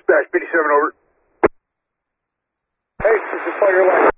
Dash 57 over. Hey, this is Fire Line